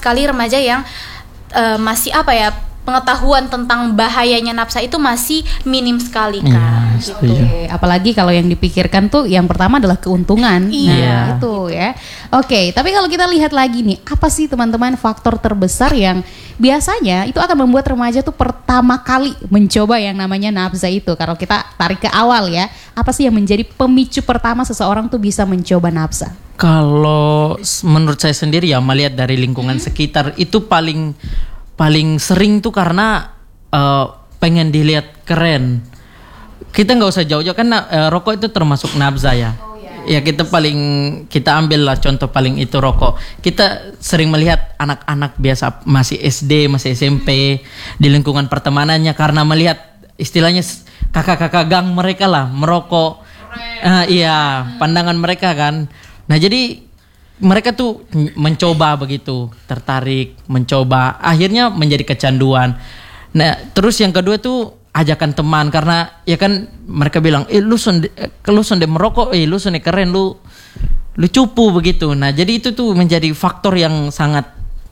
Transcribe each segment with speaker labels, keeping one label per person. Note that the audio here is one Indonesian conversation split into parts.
Speaker 1: sekali remaja yang masih pengetahuan tentang bahayanya nafsa itu masih minim sekali kan.
Speaker 2: Gitu. Apalagi kalau yang dipikirkan tuh yang pertama adalah keuntungan. Nah, itu ya. Oke, tapi kalau kita lihat lagi nih, apa sih teman-teman faktor terbesar yang biasanya itu akan membuat remaja tuh pertama kali mencoba yang namanya nafsa itu? Kalau kita tarik ke awal ya, apa sih yang menjadi pemicu pertama seseorang tuh bisa mencoba nafsa?
Speaker 3: Kalau menurut saya sendiri ya, melihat dari lingkungan sekitar itu paling sering tuh karena pengen dilihat keren. Kita nggak usah jauh-jauh kan rokok itu termasuk nafsa ya. Ya kita ambil lah contoh paling itu rokok. Kita sering melihat anak-anak biasa masih SD, masih SMP di lingkungan pertemanannya karena melihat istilahnya kakak-kakak gang mereka lah merokok. Pandangan mereka kan. Nah jadi mereka tuh mencoba begitu, tertarik, mencoba, akhirnya menjadi kecanduan. Nah, terus yang kedua tuh ajakan teman karena ya kan mereka bilang, lu sonde merokok, lu sonde keren, lu cupu begitu. Nah, jadi itu tuh menjadi faktor yang sangat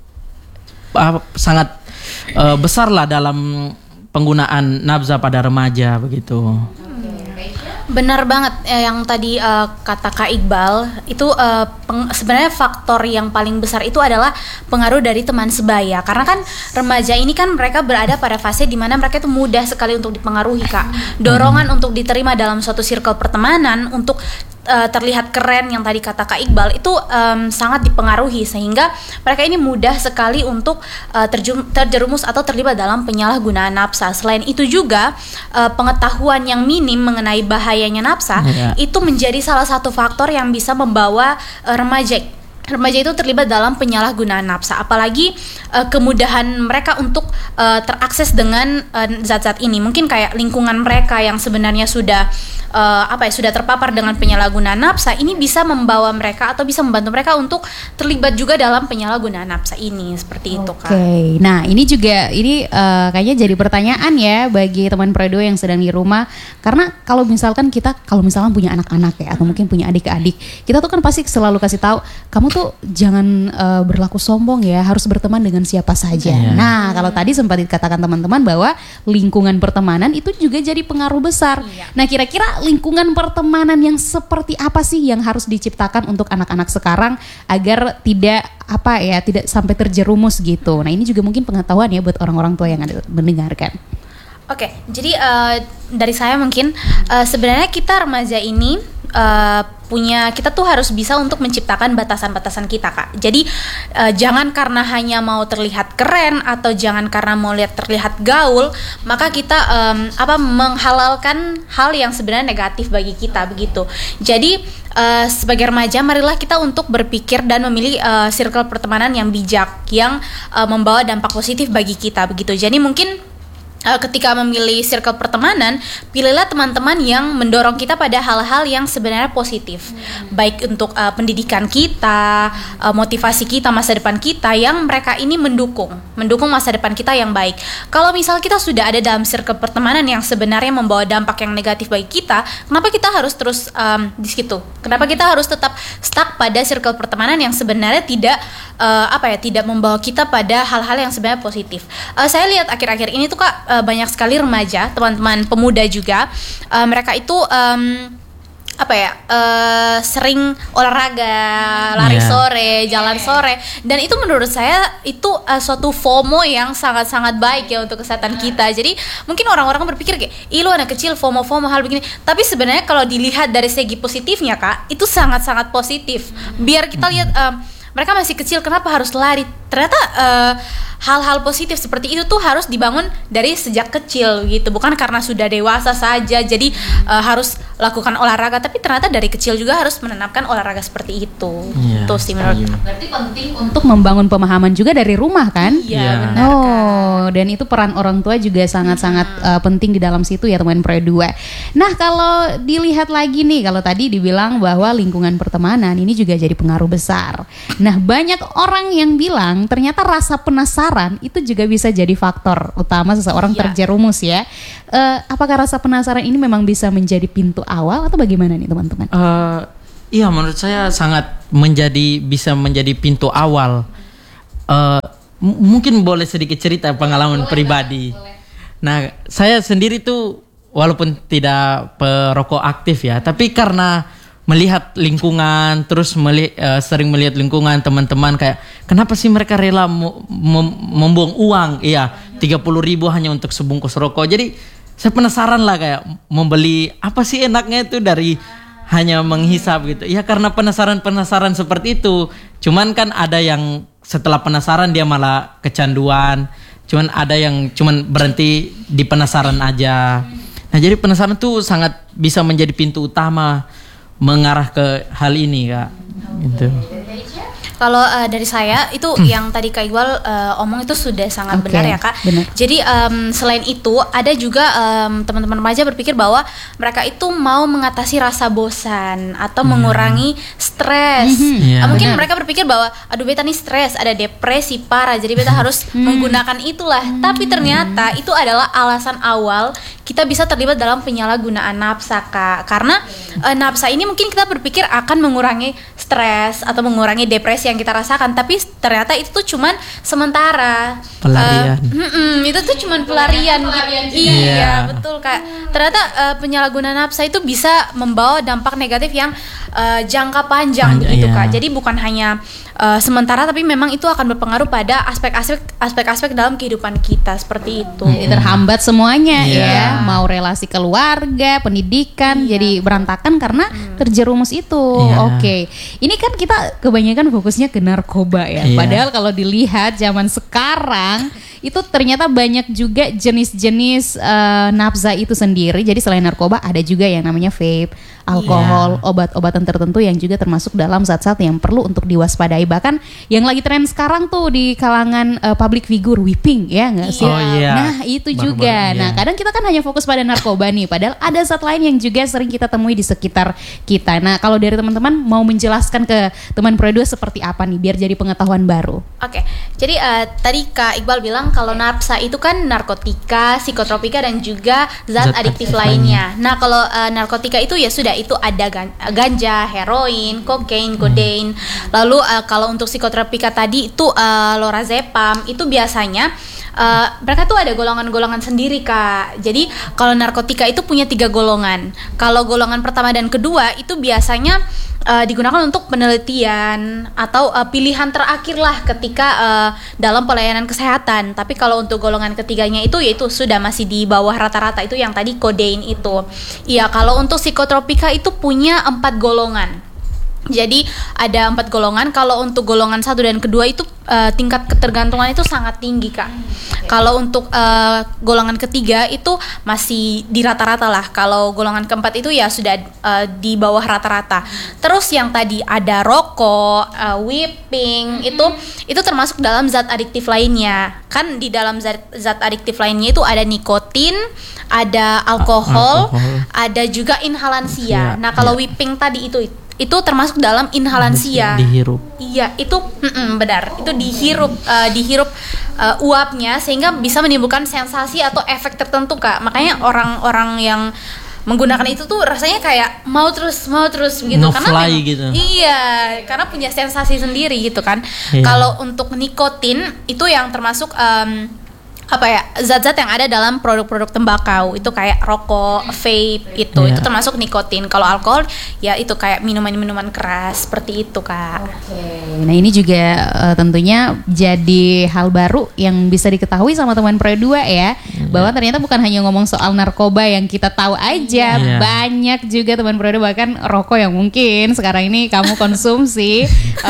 Speaker 3: besar lah dalam penggunaan nafsa pada remaja begitu.
Speaker 1: Benar banget yang tadi kata Kak Iqbal itu sebenarnya faktor yang paling besar itu adalah pengaruh dari teman sebaya karena kan remaja ini kan mereka berada pada fase di mana mereka itu mudah sekali untuk dipengaruhi Kak. Dorongan untuk diterima dalam suatu circle pertemanan untuk terlihat keren yang tadi kata Kak Iqbal itu sangat dipengaruhi sehingga mereka ini mudah sekali untuk terjerumus atau terlibat dalam penyalahgunaan nafsa. Selain itu juga pengetahuan yang minim mengenai bahayanya nafsa itu menjadi salah satu faktor yang bisa membawa remaja itu terlibat dalam penyalahgunaan nafsa, apalagi kemudahan mereka untuk terakses dengan zat-zat ini. Mungkin kayak lingkungan mereka yang sebenarnya sudah terpapar dengan penyalahgunaan nafsa, ini bisa membawa mereka atau bisa membantu mereka untuk terlibat juga dalam penyalahgunaan nafsa ini, seperti itu Kak.
Speaker 2: Oke, nah ini kayaknya jadi pertanyaan ya bagi teman Predo yang sedang di rumah, karena kalau misalkan punya anak-anak ya atau mungkin punya adik-adik, kita tuh kan pasti selalu kasih tahu, kamu tuh jangan berlaku sombong ya, harus berteman dengan siapa saja. Nah, kalau tadi sempat dikatakan teman-teman bahwa lingkungan pertemanan itu juga jadi pengaruh besar. Nah, kira-kira lingkungan pertemanan yang seperti apa sih yang harus diciptakan untuk anak-anak sekarang agar tidak sampai terjerumus gitu. Nah, ini juga mungkin pengetahuan ya buat orang-orang tua yang ada mendengarkan.
Speaker 1: Oke, jadi dari saya mungkin sebenarnya kita remaja ini kita tuh harus bisa untuk menciptakan batasan-batasan kita Kak. Jadi jangan karena hanya mau terlihat keren atau jangan karena mau terlihat gaul, maka kita menghalalkan hal yang sebenarnya negatif bagi kita begitu. Jadi sebagai remaja marilah kita untuk berpikir dan memilih circle pertemanan yang bijak yang membawa dampak positif bagi kita begitu. Jadi mungkin ketika memilih circle pertemanan, pilihlah teman-teman yang mendorong kita pada hal-hal yang sebenarnya positif, baik untuk pendidikan kita, motivasi kita, masa depan kita, yang mereka ini mendukung masa depan kita yang baik. Kalau misal kita sudah ada dalam circle pertemanan yang sebenarnya membawa dampak yang negatif bagi kita, kenapa kita harus terus di situ? Kenapa kita harus tetap stuck pada circle pertemanan yang sebenarnya tidak membawa kita pada hal-hal yang sebenarnya positif? Saya lihat akhir-akhir ini tuh Kak, banyak sekali remaja, teman-teman pemuda juga, mereka itu sering olahraga, lari sore, jalan sore, dan itu menurut saya itu suatu FOMO yang sangat-sangat baik ya untuk kesehatan kita. Jadi mungkin orang-orang berpikir kayak, lu anak kecil FOMO hal begini, tapi sebenarnya kalau dilihat dari segi positifnya Kak, itu sangat-sangat positif. Biar kita lihat mereka masih kecil, kenapa harus lari? Ternyata hal-hal positif seperti itu tuh harus dibangun dari sejak kecil gitu, bukan karena sudah dewasa saja jadi harus lakukan olahraga, tapi ternyata dari kecil juga harus menanamkan olahraga seperti itu. Itu sih menurut aku.
Speaker 2: Berarti penting untuk membangun pemahaman juga dari rumah kan?
Speaker 1: Iya, benar kan.
Speaker 2: Dan itu peran orang tua juga sangat-sangat penting di dalam situ ya teman Pro 2. Nah, kalau dilihat lagi nih, kalau tadi dibilang bahwa lingkungan pertemanan ini juga jadi pengaruh besar. Nah, banyak orang yang bilang ternyata rasa penasaran itu juga bisa jadi faktor utama seseorang terjerumus ya. Apakah rasa penasaran ini memang bisa menjadi pintu awal atau bagaimana nih teman-teman?
Speaker 3: Iya, menurut saya sangat bisa menjadi pintu awal. mungkin boleh sedikit cerita pengalaman pribadi. Nah, saya sendiri tuh walaupun tidak perokok aktif ya, tapi karena melihat lingkungan, terus sering melihat lingkungan teman-teman kayak kenapa sih mereka rela membuang uang, 30.000 hanya untuk sebungkus rokok. Jadi saya penasaran lah kayak membeli apa sih enaknya itu dari hanya menghisap gitu. Ya karena penasaran seperti itu. Cuman kan ada yang setelah penasaran dia malah kecanduan. Cuman ada yang cuman berhenti di penasaran aja. Nah, jadi penasaran tuh sangat bisa menjadi pintu utama mengarah ke hal ini, Kak. Gitu.
Speaker 1: Kalau dari saya itu yang tadi Kak Iqbal omong itu sudah sangat benar ya Kak.
Speaker 2: Benar.
Speaker 1: Jadi selain itu ada juga teman-teman remaja berpikir bahwa mereka itu mau mengatasi rasa bosan atau mengurangi stres. Mungkin mereka berpikir bahwa aduh beta nih stres, ada depresi parah, jadi beta harus menggunakan itulah. Tapi ternyata itu adalah alasan awal kita bisa terlibat dalam penyalahgunaan nafsa Kak. Karena nafsa ini mungkin kita berpikir akan mengurangi stres atau mengurangi depresi yang kita rasakan, tapi ternyata itu tuh cuman sementara.
Speaker 3: Pelarian.
Speaker 1: Itu tuh cuman pelarian. Iya, betul Kak. Ternyata penyalahgunaan nafsa itu bisa membawa dampak negatif yang jangka panjang begitu Kak. Jadi bukan hanya sementara, tapi memang itu akan berpengaruh pada aspek-aspek dalam kehidupan kita seperti itu.
Speaker 2: Terhambat semuanya ya, mau relasi keluarga, pendidikan jadi berantakan karena terjerumus itu. Oke. Ini kan kita kebanyakan fokusnya ke narkoba ya. Padahal kalau dilihat zaman sekarang itu ternyata banyak juga jenis-jenis nafza itu sendiri. Jadi selain narkoba ada juga yang namanya vape, alkohol, obat-obatan tertentu yang juga termasuk dalam zat-zat yang perlu untuk diwaspadai. Bahkan yang lagi tren sekarang tuh di kalangan public figure, whipping ya nggak sih? Nah itu juga. Nah kadang kita kan hanya fokus pada narkoba nih, padahal ada zat lain yang juga sering kita temui di sekitar kita. Nah kalau dari teman-teman mau menjelaskan ke teman Pro 2 seperti apa nih biar jadi pengetahuan baru?
Speaker 1: Oke, jadi tadi Kak Iqbal bilang kalau nafsa itu kan narkotika, psikotropika dan juga zat adiktif lainnya. Nah kalau narkotika itu ya sudah, itu ada ganja, heroin, kokain, kodein. Lalu kalau untuk psikotropika tadi itu lorazepam, itu biasanya mereka tuh ada golongan-golongan sendiri Kak. Jadi kalau narkotika itu punya 3 golongan. Kalau golongan pertama dan kedua itu biasanya digunakan untuk penelitian atau pilihan terakhir lah ketika dalam pelayanan kesehatan. Tapi kalau untuk golongan ketiganya itu yaitu sudah masih di bawah rata-rata, itu yang tadi kodein itu. Iya, kalau untuk psikotropika itu punya 4 golongan. Jadi ada 4 golongan. Kalau untuk golongan 1 dan kedua itu tingkat ketergantungan itu sangat tinggi Kak. Kalau untuk golongan ketiga itu masih di rata-rata lah. Kalau golongan keempat itu ya sudah di bawah rata-rata. Terus yang tadi ada rokok, whipping, itu termasuk dalam zat adiktif lainnya. Kan di dalam zat adiktif lainnya itu ada nikotin, ada alkohol, ada juga inhalansia. Nah kalau whipping tadi itu termasuk dalam inhalansia.
Speaker 3: Dihirup.
Speaker 1: Iya, itu benar. Itu dihirup uapnya sehingga bisa menimbulkan sensasi atau efek tertentu Kak. Makanya orang-orang yang menggunakan itu tuh rasanya kayak mau terus gitu karena
Speaker 3: fly gitu.
Speaker 1: Iya, karena punya sensasi sendiri gitu kan. Kalau untuk nikotin itu yang termasuk zat-zat yang ada dalam produk-produk tembakau, itu kayak rokok, vape itu termasuk nikotin. Kalau alkohol ya itu kayak minuman-minuman keras seperti itu Kak.
Speaker 2: Nah ini juga tentunya jadi hal baru yang bisa diketahui sama teman Pro 2 ya, bahwa ternyata bukan hanya ngomong soal narkoba yang kita tahu aja, banyak juga teman Pro 2 bahkan rokok yang mungkin sekarang ini kamu konsumsi.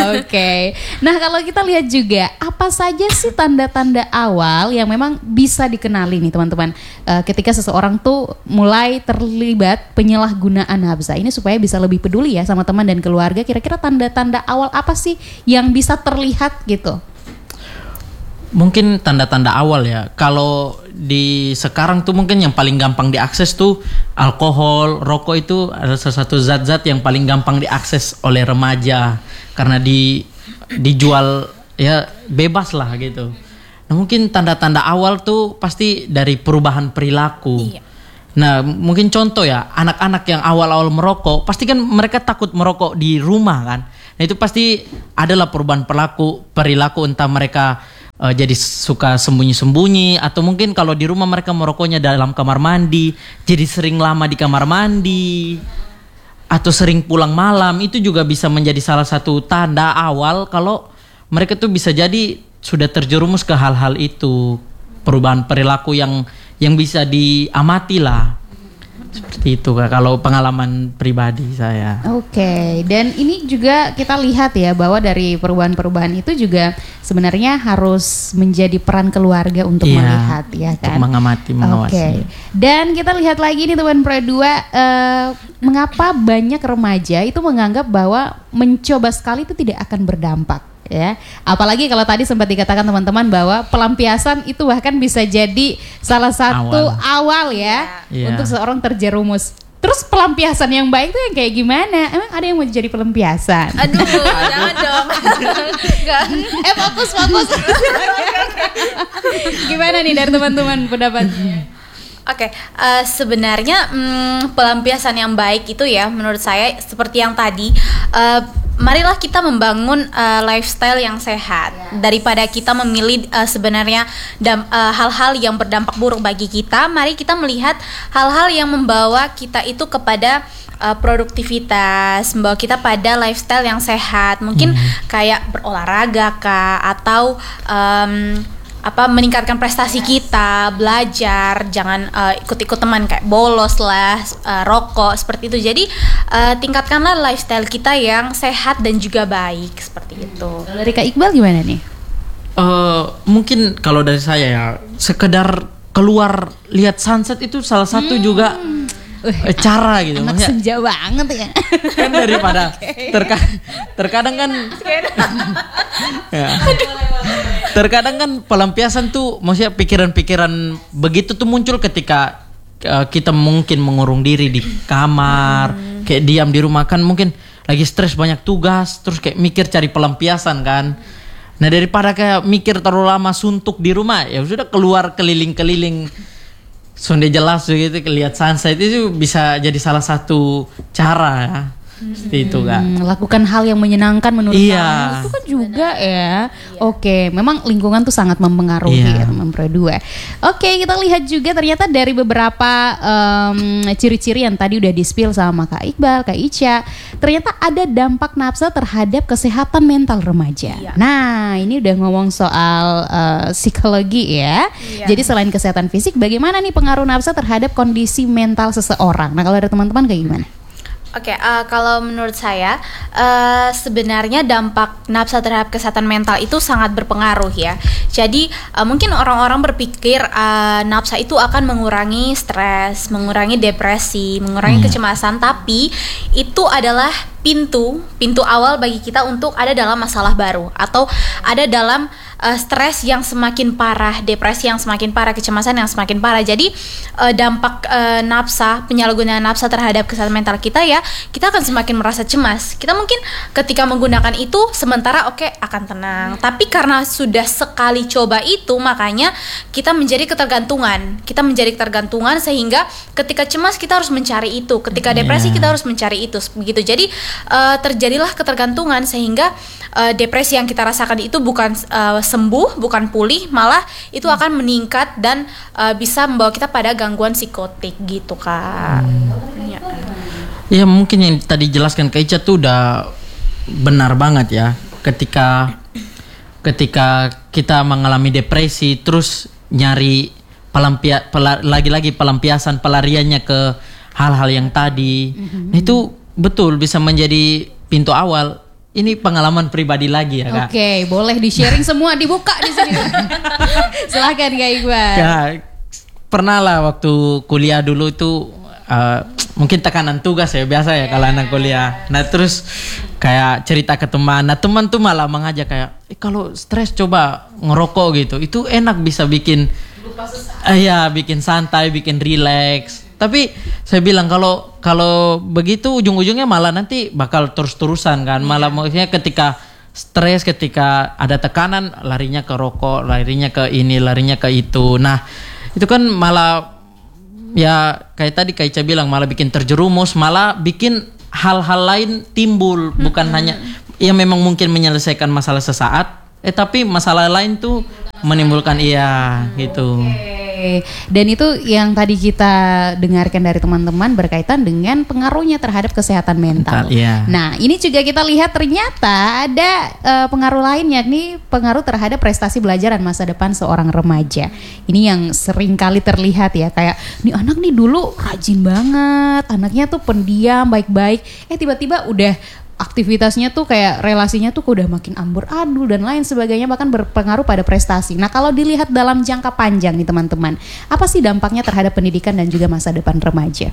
Speaker 2: Nah kalau kita lihat juga apa saja sih tanda-tanda awal yang memang bisa dikenali nih teman-teman ketika seseorang tuh mulai terlibat penyalahgunaan nafsa ini, supaya bisa lebih peduli ya sama teman dan keluarga. Kira-kira tanda-tanda awal apa sih yang bisa terlihat gitu?
Speaker 3: Mungkin tanda-tanda awal ya, kalau di sekarang tuh mungkin yang paling gampang diakses tuh alkohol, rokok, itu adalah salah satu zat-zat yang paling gampang diakses oleh remaja karena dijual ya bebas lah gitu. Nah, mungkin tanda-tanda awal tuh pasti dari perubahan perilaku. Nah, mungkin contoh ya, anak-anak yang awal-awal merokok, pasti kan mereka takut merokok di rumah kan. Nah, itu pasti adalah perubahan perilaku, entah mereka jadi suka sembunyi-sembunyi, atau mungkin kalau di rumah mereka merokoknya dalam kamar mandi, jadi sering lama di kamar mandi, atau sering pulang malam. Itu juga bisa menjadi salah satu tanda awal kalau mereka tuh bisa jadi sudah terjerumus ke hal-hal itu, perubahan perilaku yang bisa diamati lah. Seperti itu Kak, kalau pengalaman pribadi saya.
Speaker 2: Oke, dan ini juga kita lihat ya bahwa dari perubahan-perubahan itu juga sebenarnya harus menjadi peran keluarga untuk melihat ya kan.
Speaker 3: Untuk mengamati, mengawasi.
Speaker 2: Oke, dan kita lihat lagi nih teman Pro 2, mengapa banyak remaja itu menganggap bahwa mencoba sekali itu tidak akan berdampak. Ya, apalagi kalau tadi sempat dikatakan teman-teman bahwa pelampiasan itu bahkan bisa jadi salah satu awal ya untuk seorang terjerumus. Terus pelampiasan yang baik tuh yang kayak gimana? Emang ada yang mau jadi pelampiasan?
Speaker 1: Aduh, jangan dong. Enggak.
Speaker 2: Fokus. Gimana nih dari teman-teman pendapatnya?
Speaker 1: Oke, sebenarnya pelampiasan yang baik itu ya menurut saya seperti yang tadi, marilah kita membangun lifestyle yang sehat daripada kita memilih sebenarnya hal-hal yang berdampak buruk bagi kita. Mari kita melihat hal-hal yang membawa kita itu kepada produktivitas, membawa kita pada lifestyle yang sehat. Mungkin kayak berolahraga kah, atau meningkatkan prestasi kita, belajar, jangan ikut-ikut teman kayak bolos lah, rokok seperti itu. Jadi tingkatkanlah lifestyle kita yang sehat dan juga baik seperti itu.
Speaker 2: Dari Kak Iqbal gimana nih?
Speaker 3: Mungkin kalau dari saya ya, sekedar keluar lihat sunset itu salah satu juga cara gitu.
Speaker 2: Anak senja banget ya.
Speaker 3: Kan daripada terkadang kan ya. Terkadang kan pelampiasan tuh maksudnya pikiran-pikiran begitu tuh muncul ketika kita mungkin mengurung diri di kamar, kayak diam di rumah, kan mungkin lagi stres banyak tugas, terus kayak mikir cari pelampiasan kan. Nah daripada kayak mikir terlalu lama suntuk di rumah, ya sudah keluar keliling-keliling, sonde jelas gitu, lihat sunset itu bisa jadi salah satu cara ya. Seperti itu Kak.
Speaker 2: Lakukan hal yang menyenangkan menurut kamu itu kan juga ya. Oke, memang lingkungan tuh sangat mempengaruhi ya teman Pro 2. Oke, kita lihat juga ternyata dari beberapa ciri-ciri yang tadi udah di-spill sama Kak Iqbal, Kak Ica, ternyata ada dampak nafsa terhadap kesehatan mental remaja. Nah, ini udah ngomong soal psikologi ya. Jadi selain kesehatan fisik, bagaimana nih pengaruh nafsa terhadap kondisi mental seseorang? Nah, kalau dari teman-teman kayak gimana?
Speaker 1: Oke, kalau menurut saya sebenarnya dampak nafsa terhadap kesehatan mental itu sangat berpengaruh ya. Jadi mungkin orang-orang berpikir nafsa itu akan mengurangi stres, mengurangi depresi, mengurangi kecemasan, tapi itu adalah pintu awal bagi kita untuk ada dalam masalah baru atau ada dalam stres yang semakin parah, depresi yang semakin parah, kecemasan yang semakin parah. Jadi dampak nafsa, penyalahgunaan nafsa terhadap kesehatan mental kita ya, kita akan semakin merasa cemas. Kita mungkin ketika menggunakan itu sementara akan tenang, tapi karena sudah sekali coba itu, makanya kita menjadi ketergantungan. Kita menjadi ketergantungan sehingga ketika cemas kita harus mencari itu, ketika depresi kita harus mencari itu, begitu. Jadi terjadilah ketergantungan sehingga depresi yang kita rasakan itu bukan sembuh, bukan pulih, malah itu akan meningkat dan bisa membawa kita pada gangguan psikotik gitu Kak.
Speaker 3: Ya mungkin yang tadi jelaskan Kak Ica tuh udah benar banget ya. Ketika kita mengalami depresi terus nyari lagi-lagi pelampiasan, pelariannya ke hal-hal yang tadi, itu betul bisa menjadi pintu awal. Ini pengalaman pribadi lagi ya Kak.
Speaker 2: Oke, boleh di-sharing semua, dibuka di sini. Silahkan Kak Iqbal.
Speaker 3: Ya, pernah lah waktu kuliah dulu itu mungkin tekanan tugas ya biasa ya kalau anak kuliah. Nah terus kayak cerita ke teman. Nah teman tuh malah mengajak kayak, kalau stres coba ngerokok gitu. Itu enak, bisa bikin bikin santai, bikin relax. Tapi saya bilang kalau begitu ujung-ujungnya malah nanti bakal terus-terusan kan. Malah maksudnya ketika stres, ketika ada tekanan, larinya ke rokok, larinya ke ini, larinya ke itu. Nah itu kan malah ya kayak tadi Kak Ica bilang, malah bikin terjerumus, malah bikin hal-hal lain timbul. Bukan hanya ya memang mungkin menyelesaikan masalah sesaat, tapi masalah lain tuh menimbulkan gitu.
Speaker 2: Oke. Dan itu yang tadi kita dengarkan dari teman-teman berkaitan dengan pengaruhnya terhadap kesehatan mental.
Speaker 3: Iya.
Speaker 2: Nah, ini juga kita lihat ternyata ada pengaruh lain, yakni pengaruh terhadap prestasi belajar dan masa depan seorang remaja. Ini yang sering kali terlihat ya, kayak nih anak nih dulu rajin banget, anaknya tuh pendiam, baik-baik, tiba-tiba udah aktivitasnya tuh kayak relasinya tuh udah makin amburadul dan lain sebagainya, bahkan berpengaruh pada prestasi. Nah, kalau dilihat dalam jangka panjang nih teman-teman, apa sih dampaknya terhadap pendidikan dan juga masa depan remaja?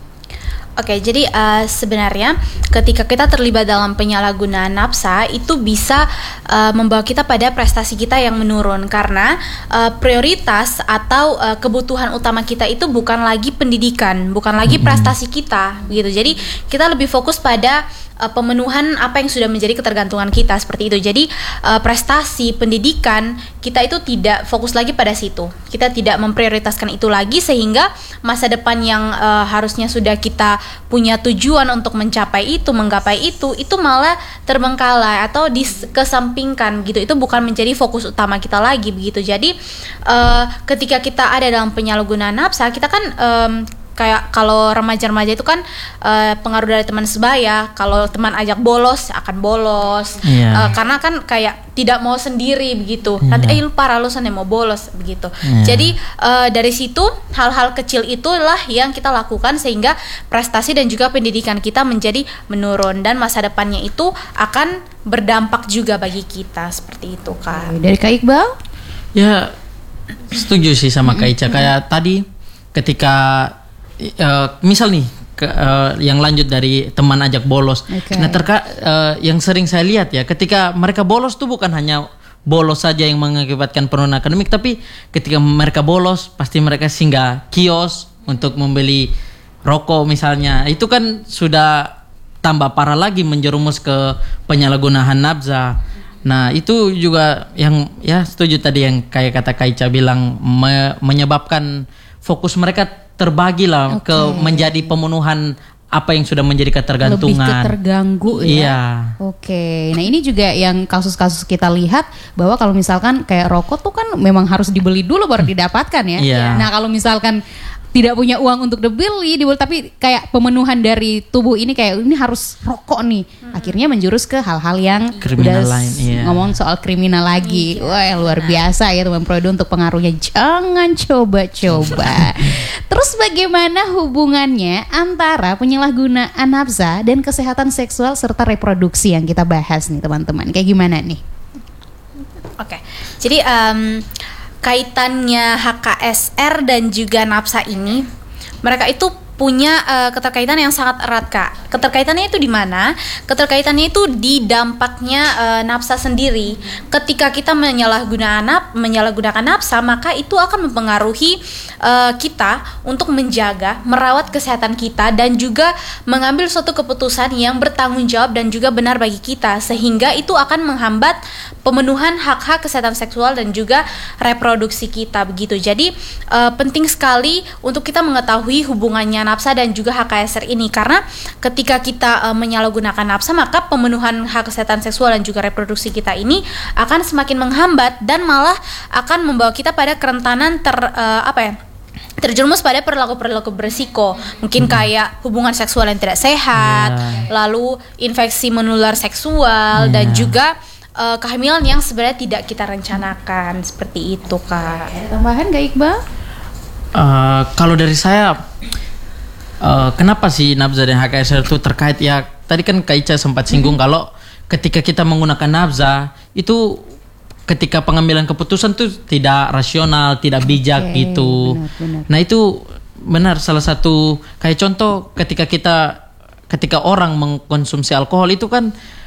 Speaker 1: Oke, jadi sebenarnya ketika kita terlibat dalam penyalahgunaan nafsa itu bisa membawa kita pada prestasi kita yang menurun karena prioritas atau kebutuhan utama kita itu bukan lagi pendidikan, bukan lagi prestasi kita, gitu. Jadi kita lebih fokus pada pemenuhan apa yang sudah menjadi ketergantungan kita seperti itu. Jadi prestasi pendidikan kita itu tidak fokus lagi pada situ. Kita tidak memprioritaskan itu lagi sehingga masa depan yang harusnya sudah kita punya tujuan untuk mencapai itu, menggapai itu malah terbengkalai atau dikesampingkan gitu. Itu bukan menjadi fokus utama kita lagi begitu. Jadi ketika kita ada dalam penyalahgunaan nafsa, kita kan kayak kalau remaja-remaja itu kan pengaruh dari teman sebaya. Kalau teman ajak bolos akan bolos, karena kan kayak tidak mau sendiri begitu. Nanti lu parah lu sana mau bolos begitu. Jadi dari situ hal-hal kecil itulah yang kita lakukan sehingga prestasi dan juga pendidikan kita menjadi menurun dan masa depannya itu akan berdampak juga bagi kita seperti itu, Kak.
Speaker 2: Dari Kak Iqbal?
Speaker 3: Ya setuju sih sama Kak Ica. Kayak tadi ketika misal nih yang lanjut dari teman ajak bolos. Nah yang sering saya lihat ya, ketika mereka bolos tuh bukan hanya bolos saja yang mengakibatkan penurunan akademik, tapi ketika mereka bolos pasti mereka singgah kios untuk membeli rokok misalnya. Itu kan sudah tambah parah lagi menjerumus ke penyalahgunaan nafsa. Nah itu juga yang setuju tadi yang kayak kata Kak Ica bilang, menyebabkan fokus mereka terbagi lah ke menjadi pemenuhan apa yang sudah menjadi ketergantungan.
Speaker 2: Lebih terganggu ya.
Speaker 3: Iya.
Speaker 2: Oke. Nah, ini juga yang kasus-kasus kita lihat bahwa kalau misalkan kayak rokok tuh kan memang harus dibeli dulu baru didapatkan ya.
Speaker 3: Iya.
Speaker 2: Nah, kalau misalkan tidak punya uang untuk dibeli, tapi kayak pemenuhan dari tubuh ini kayak ini harus rokok nih. Akhirnya menjurus ke hal-hal yang
Speaker 3: kriminal lain.
Speaker 2: Ngomong soal kriminal lagi. Wah, luar biasa ya teman Prodo untuk pengaruhnya. Jangan coba-coba. Terus bagaimana hubungannya antara penyalahgunaan nafsa dan kesehatan seksual serta reproduksi yang kita bahas nih teman-teman? Kayak gimana nih?
Speaker 1: Oke. Jadi kaitannya HKSR dan juga nafsa ini, mereka itu punya keterkaitan yang sangat erat, Kak. Keterkaitannya itu di mana? Keterkaitannya itu di dampaknya nafsa sendiri. Ketika kita menyalahgunakan nafsa, maka itu akan mempengaruhi kita untuk menjaga, merawat kesehatan kita dan juga mengambil suatu keputusan yang bertanggung jawab dan juga benar bagi kita, sehingga itu akan menghambat pemenuhan hak-hak kesehatan seksual dan juga reproduksi kita begitu. Jadi penting sekali untuk kita mengetahui hubungannya nafsa dan juga HKSR ini, karena ketika kita menyalahgunakan nafsa, maka pemenuhan hak kesehatan seksual dan juga reproduksi kita ini akan semakin menghambat dan malah akan membawa kita pada kerentanan terjerumus pada perilaku-perilaku berisiko, mungkin kayak hubungan seksual yang tidak sehat, lalu infeksi menular seksual dan juga kehamilan yang sebenarnya tidak kita rencanakan, seperti itu, Kak.
Speaker 2: Ada tambahan Kak Iqbal?
Speaker 3: Kalau dari saya, kenapa sih nafsa dan HKSR itu terkait ya? Tadi kan Kak Ica sempat singgung kalau ketika kita menggunakan nafsa itu ketika pengambilan keputusan tuh tidak rasional, tidak bijak gitu.
Speaker 2: Benar.
Speaker 3: Nah itu benar, salah satu kayak contoh ketika orang mengkonsumsi alkohol itu kan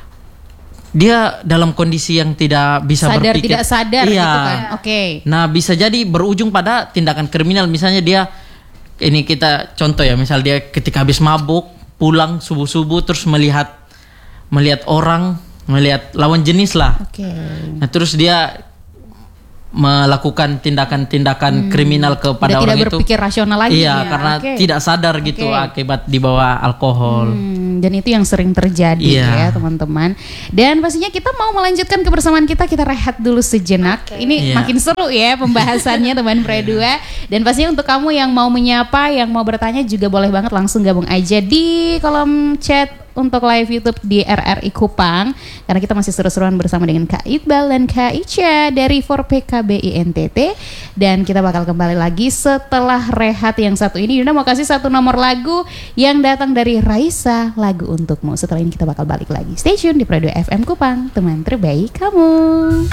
Speaker 3: dia dalam kondisi yang tidak bisa
Speaker 2: sadar,
Speaker 3: berpikir,
Speaker 2: tidak sadar gitu kan.
Speaker 3: Nah bisa jadi berujung pada tindakan kriminal. Misalnya dia, ini kita contoh ya, misal dia ketika habis mabuk pulang subuh-subuh terus melihat orang, melihat lawan jenis lah.
Speaker 2: Okay.
Speaker 3: Nah terus dia melakukan tindakan-tindakan kriminal kepada
Speaker 2: Udah
Speaker 3: orang
Speaker 2: tidak
Speaker 3: itu.
Speaker 2: berpikir rasional lagi
Speaker 3: Iya,
Speaker 2: ya.
Speaker 3: karena
Speaker 2: Oke.
Speaker 3: tidak sadar gitu akibat dibawa alkohol.
Speaker 2: Dan itu yang sering terjadi ya
Speaker 3: Iya.
Speaker 2: teman-teman. Dan pastinya kita mau melanjutkan kebersamaan kita rehat dulu sejenak. Ini
Speaker 3: Iya.
Speaker 2: makin seru ya pembahasannya teman Pre2. Dan pastinya untuk kamu yang mau menyapa, yang mau bertanya juga boleh banget langsung gabung aja di kolom chat untuk live YouTube di RRI Kupang, karena kita masih seru-seruan bersama dengan Kak Iqbal dan Kak Ica dari 4PKBI NTT. Dan kita bakal kembali lagi setelah rehat yang satu ini. Yunda mau kasih satu nomor lagu yang datang dari Raisa, lagu untukmu. Setelah ini kita bakal balik lagi. Stay tune di Pre2 FM Kupang, teman terbaik kamu.